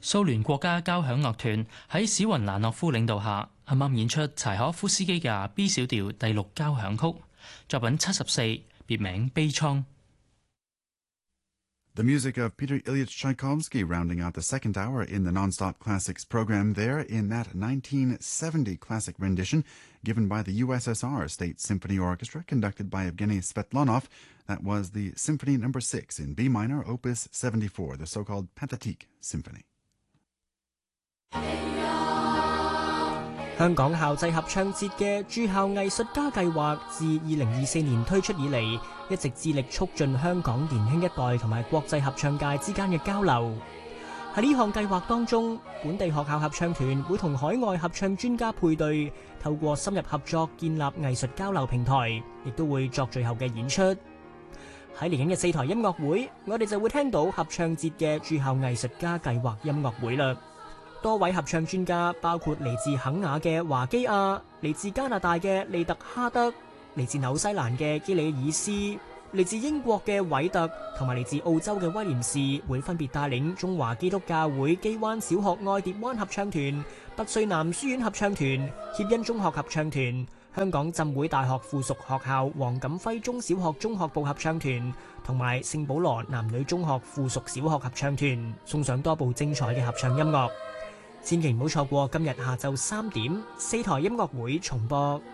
蘇聯國家交響樂團喺史雲蘭諾夫領導下，啱啱演出柴可夫斯基嘅 B 小調第六交響曲，作品74，別名悲愴。 The music of Peter Ilyich Tchaikovsky rounding out the second hour in the Nonstop Classics program there in that 1970 classic rendition given by the USSR State Symphony Orchestra conducted by Evgeny Svetlanov. That was the Symphony No. 6 in B minor, Opus 74, the so-called Pentateuch Symphony. 香港校際合唱節嘅駐校藝術家計劃自2024年推出以嚟，一直致力促進香港年輕一代同埋國際合唱界之間嘅交流。喺呢項計劃當中，本地學校合唱團會同海外合唱專家配對，透過深入合作建立藝術交流平台，亦都會作最後嘅演出。喺嚟緊嘅4台音樂會，我哋就會聽到合唱節嘅駐校藝術家計劃音樂會啦。多位合唱專家，包括嚟自肯亞嘅華基亞、嚟自加拿大嘅利特哈德、嚟自紐西蘭嘅基里爾斯、嚟自英國嘅韋特同埋嚟自澳洲嘅威廉士，會分別帶領中華基督教會基灣小學愛蝶灣合唱團、拔萃男書院合唱團、協恩中學合唱團、香港浸會大學附屬學校黃錦輝中小學中學部合唱團同埋聖保羅男女中學附屬小學合唱團，送上多部精彩嘅合唱音樂。千祈唔好錯過今日下晝3點4台音樂會重播。